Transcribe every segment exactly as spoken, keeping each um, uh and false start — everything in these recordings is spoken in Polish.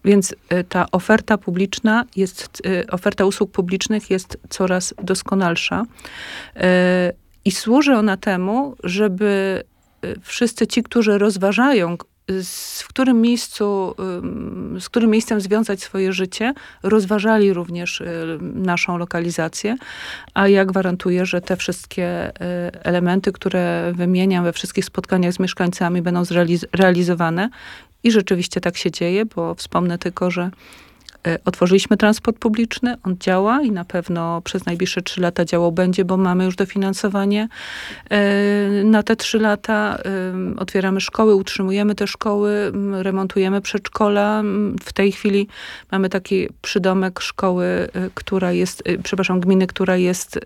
Więc ta oferta publiczna jest, oferta usług publicznych jest coraz doskonalsza. I służy ona temu, żeby wszyscy ci, którzy rozważają, z w którym miejscu, z którym miejscem związać swoje życie, rozważali również naszą lokalizację. A ja gwarantuję, że te wszystkie elementy, które wymieniam we wszystkich spotkaniach z mieszkańcami, będą zrealiz- realizowane. I rzeczywiście tak się dzieje, bo wspomnę tylko, że otworzyliśmy transport publiczny, on działa i na pewno przez najbliższe trzy lata działał będzie, bo mamy już dofinansowanie na te trzy lata. Otwieramy szkoły, utrzymujemy te szkoły, remontujemy przedszkola. W tej chwili mamy taki przydomek szkoły, która jest, przepraszam, gminy, która jest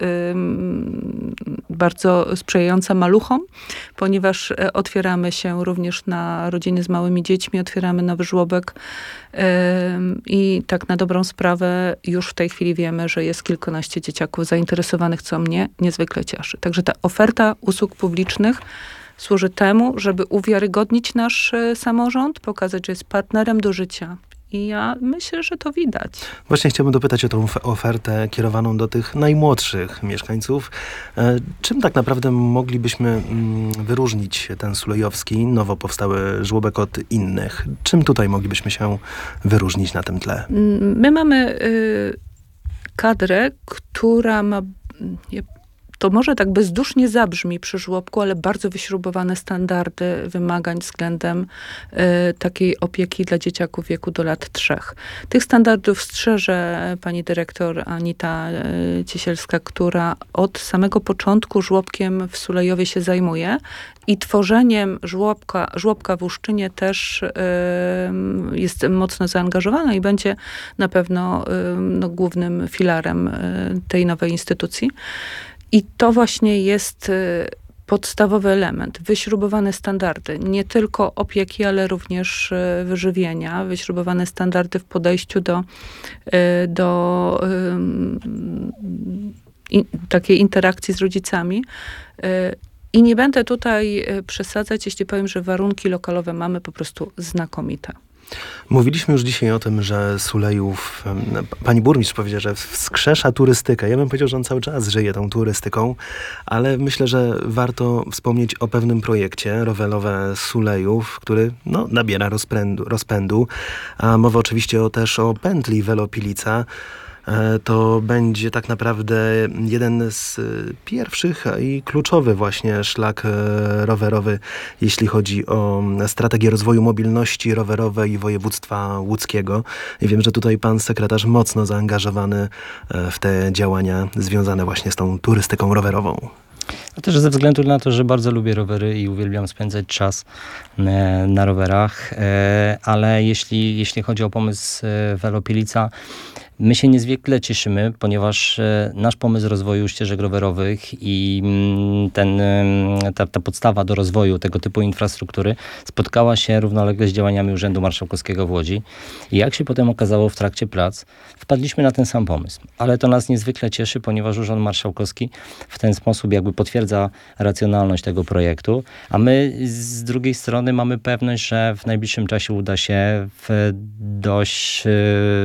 bardzo sprzyjająca maluchom, ponieważ otwieramy się również na rodziny z małymi dziećmi, otwieramy nowy żłobek i tak na dobrą sprawę już w tej chwili wiemy, że jest kilkanaście dzieciaków zainteresowanych, co mnie niezwykle cieszy. Także ta oferta usług publicznych służy temu, żeby uwiarygodnić nasz samorząd, pokazać, że jest partnerem do życia. I ja myślę, że to widać. Właśnie chciałbym dopytać o tą ofertę kierowaną do tych najmłodszych mieszkańców. Czym tak naprawdę moglibyśmy wyróżnić ten sulejowski, nowo powstały żłobek od innych? Czym tutaj moglibyśmy się wyróżnić na tym tle? My mamy y, kadrę, która ma... To może tak bezdusznie zabrzmi przy żłobku, ale bardzo wyśrubowane standardy wymagań względem y, takiej opieki dla dzieciaków w wieku do lat trzech. Tych standardów strzeże pani dyrektor Anita y, Ciesielska, która od samego początku żłobkiem w Sulejowie się zajmuje i tworzeniem żłobka, żłobka w Uszczynie też y, jest mocno zaangażowana i będzie na pewno y, no, głównym filarem y, tej nowej instytucji. I to właśnie jest podstawowy element. Wyśrubowane standardy. Nie tylko opieki, ale również wyżywienia. Wyśrubowane standardy w podejściu do, do i, takiej interakcji z rodzicami. I nie będę tutaj przesadzać, jeśli powiem, że warunki lokalowe mamy po prostu znakomite. Mówiliśmy już dzisiaj o tym, że Sulejów, pani burmistrz powiedziała, że wskrzesza turystykę. Ja bym powiedział, że on cały czas żyje tą turystyką, ale myślę, że warto wspomnieć o pewnym projekcie Rowerowe Sulejów, który no, nabiera rozpędu, rozpędu. A mowa oczywiście o, też o pętli Welopilica. To będzie tak naprawdę jeden z pierwszych i kluczowy właśnie szlak rowerowy, jeśli chodzi o strategię rozwoju mobilności rowerowej województwa łódzkiego. I wiem, że tutaj pan sekretarz mocno zaangażowany w te działania związane właśnie z tą turystyką rowerową. A też ze względu na to, że bardzo lubię rowery i uwielbiam spędzać czas na rowerach, ale jeśli, jeśli chodzi o pomysł Welopilica, my się niezwykle cieszymy, ponieważ nasz pomysł rozwoju ścieżek rowerowych i ten, ta, ta podstawa do rozwoju tego typu infrastruktury spotkała się równolegle z działaniami Urzędu Marszałkowskiego w Łodzi. I jak się potem okazało w trakcie prac, wpadliśmy na ten sam pomysł. Ale to nas niezwykle cieszy, ponieważ Urząd Marszałkowski w ten sposób jakby potwierdza racjonalność tego projektu, a my z drugiej strony mamy pewność, że w najbliższym czasie uda się w dość yy,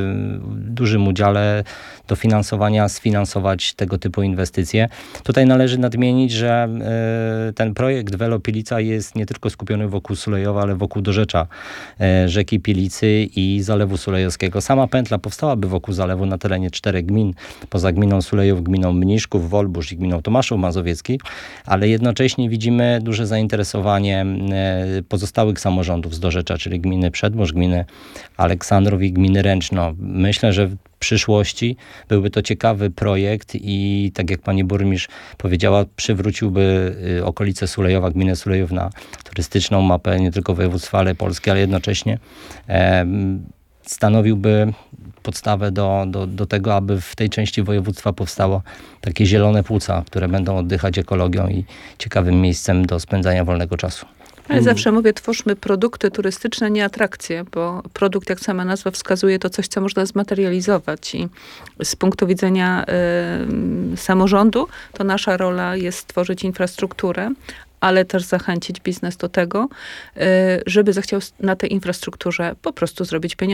dużym udziale dofinansowania sfinansować tego typu inwestycje. Tutaj należy nadmienić, że y, ten projekt Welopilica jest nie tylko skupiony wokół Sulejowa, ale wokół dorzecza y, rzeki Pilicy i Zalewu Sulejowskiego. Sama pętla powstałaby wokół zalewu na terenie czterech gmin, poza gminą Sulejów, gminą Mniszków, Wolbórz i gminą Tomaszów Mazowiecki, ale jednocześnie widzimy duże zainteresowanie y, pozostałych samorządów z dorzecza, czyli gminy Przedmórz, gminy Aleksandrów i gminy Ręczno. Myślę, że w przyszłości byłby to ciekawy projekt i tak jak pani burmistrz powiedziała, przywróciłby okolice Sulejowa, gminę Sulejów na turystyczną mapę nie tylko województwa, ale Polski, ale jednocześnie e, stanowiłby podstawę do, do, do tego, aby w tej części województwa powstało takie zielone płuca, które będą oddychać ekologią i ciekawym miejscem do spędzania wolnego czasu. Ale zawsze mówię, twórzmy produkty turystyczne, nie atrakcje, bo produkt, jak sama nazwa wskazuje, to coś, co można zmaterializować i z punktu widzenia y, samorządu, to nasza rola jest stworzyć infrastrukturę, ale też zachęcić biznes do tego, y, żeby zechciał na tej infrastrukturze po prostu zrobić pieniądze.